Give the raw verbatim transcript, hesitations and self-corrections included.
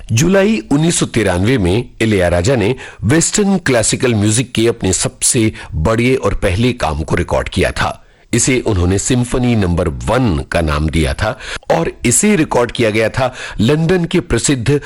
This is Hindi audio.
जुलाई उन्नीस सौ तिरानवे में इलैयाराजा ने वेस्टर्न क्लासिकल म्यूजिक के अपने सबसे बड़े और पहले काम को रिकॉर्ड किया था। इसे उन्होंने सिम्फनी नंबर वन का नाम दिया था और इसे रिकॉर्ड किया गया था लंदन के प्रसिद्ध